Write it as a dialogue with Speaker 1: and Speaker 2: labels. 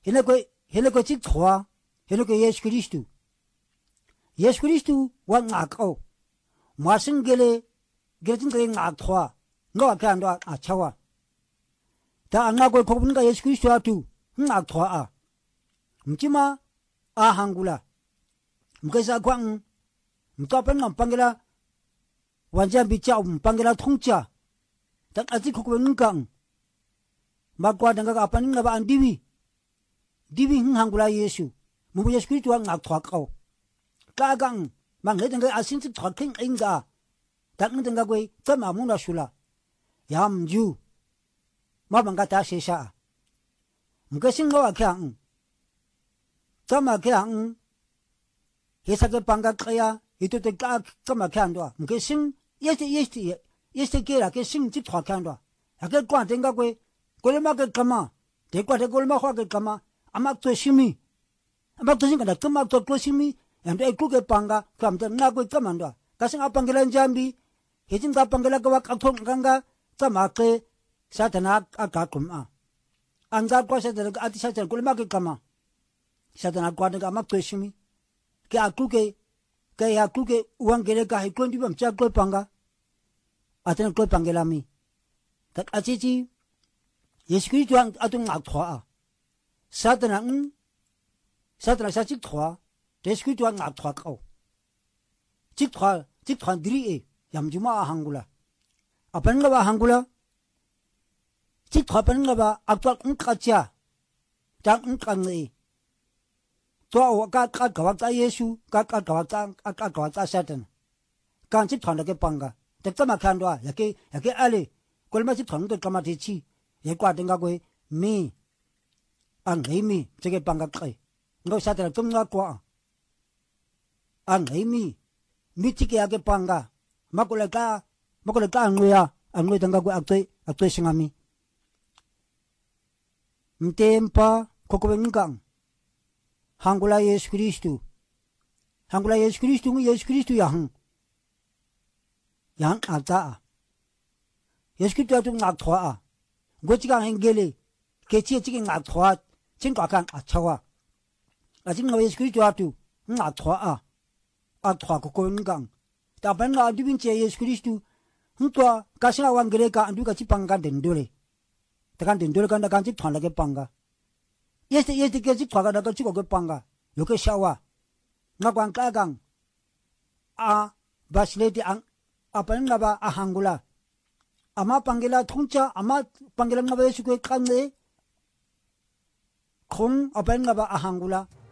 Speaker 1: hene ko chik thwa hene ko Yesu Kristu wa ngako masing gele tin gele ngak thwa ngo ka ndo a chawa ta anga ko khobun ga Yesu Kristu atu ngak thwa a mchima a hangula mkesa kwang mkapen ngam pangela wanja bicha pangela thungcha ta ati khobun ngkang magwa danga ka apan ngaba andiwi diwi hangula Yesu mu Yesu Kristu wa ngak thwa ko ka gang mang le danga asin tik thwa king inga tak ni danga kwe tama muna shula yam ju ma banga ta shesha mkesing lo akyang tama kyang hesa ke panga kaya itu te ka tama kyang do mkesing yeste kera ke sing tik thwa kyang do ake kwa danga kwe kolema ke kama de kwa de kolema khwa ke kama amak to shimi amak to singa da kama to shimi and ai ku ke panga kam te na kwe kama ndo kasing apangela njambi hejin ka pangela ka wak athong ganga tama ke satana akakum a anga kwa satana ati satana kolema ke kama satana kwa de amak to shimi ke akuke ke akuke uangele ka he kondi bam cha ko panga atena ko pangela mi tak achichi Yesu Kristu atu ngak thwa satana sa chik thwa Yesu Kristu ngak thwa ko chik thwa diri e yamjuma hangula apan nga ba hangula chik thwa pan nga ba atwa ngkacha ta ngkangi to ka ta Yesu ka ta satana kan chik thwa ke panga tekama khandwa yake ale kolma chik thwa to kama chi ye kwa denga kwe mi ang mi chege panga kai ngo satana tum nga kwa ang mi chike ake panga makole ka ngoya angwe denga kwe akte singami mtempa kokwe ngang hangula Yesu Kristu yang aza Yesu Kristu atu ngak thwa gochigang hengele kechi chiki ngak thwa chingka kan achawa ajing no Yesu Kristu atu ngak thwa thwa ko ngang ta ban na dibin che Yesu Kristu ntwa kasina wangere ka andu ka chipanga dendole takan dendole kan da kan chip thanda ke panga yeste ke chip thwa da ka chiko ke panga yoke shawa ngakwan ka gang a basleti ang apan nga ba ahangula ama pangela thungcha ama pangela nga ba Yesu ke kanne khong apan nga ba ahangula